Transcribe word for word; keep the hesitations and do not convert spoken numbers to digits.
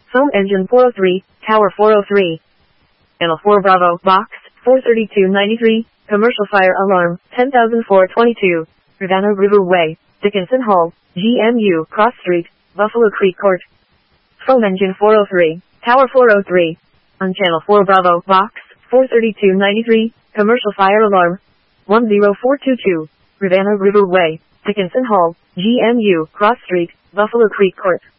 Foam engine four oh three, tower four oh three. Channel four Bravo, box, four thirty-two ninety-three, commercial fire alarm, ten thousand four hundred twenty-two, Rivanna River Way, Dickinson Hall, G M U, Cross Street, Buffalo Creek Court. Foam engine four oh three, tower four oh three. On channel four Bravo, box, four thirty-two ninety-three, commercial fire alarm, one zero four two two, Rivanna River Way, Dickinson Hall, G M U, Cross Street, Buffalo Creek Court.